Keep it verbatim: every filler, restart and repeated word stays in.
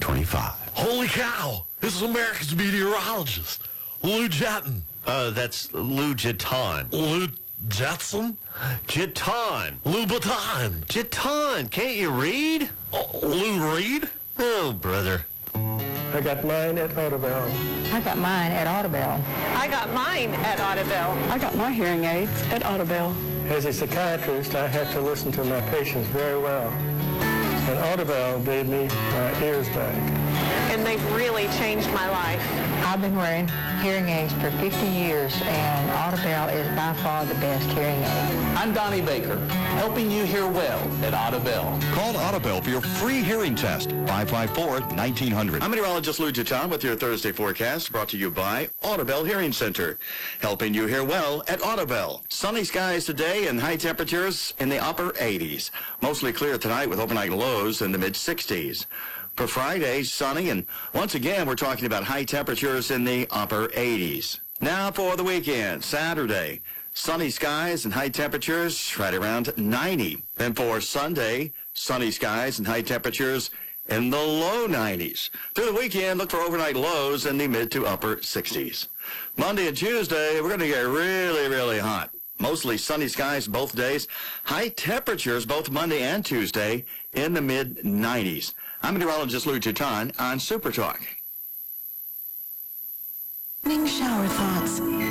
twenty-five. Holy cow! This is America's meteorologist, Lou Jetton. Uh, that's Lou Jetton. Lou Jetson? Jetton. Lou Baton. Jetton. Can't you read? Oh, Lou Reed? Oh, brother. I got mine at Audubell. I got mine at Audubell. I got mine at Audubell. I got my hearing aids at Audubell. As a psychiatrist, I have to listen to my patients very well. And Audubell gave me my ears back. And they've really changed my life. I've been wearing hearing aids for fifty years, and Audubell is by far the best hearing aid. I'm Donnie Baker, helping you hear well at Audubell. Call Audubell for your free hearing test, five five four, nineteen hundred. I'm meteorologist Lou Jetton with your Thursday forecast, brought to you by Audubell Hearing Center, helping you hear well at Audubell. Sunny skies today and high temperatures in the upper eighties. Mostly clear tonight with overnight lows in the mid sixties. For Friday, sunny, and once again, we're talking about high temperatures in the upper eighties. Now for the weekend, Saturday, sunny skies and high temperatures right around ninety. Then for Sunday, sunny skies and high temperatures in the low nineties. Through the weekend, look for overnight lows in the mid to upper sixties. Monday and Tuesday, we're going to get really, really hot. Mostly sunny skies both days. High temperatures both Monday and Tuesday in the mid nineties. I'm meteorologist Lou Jetton on Super Talk. Shower thoughts.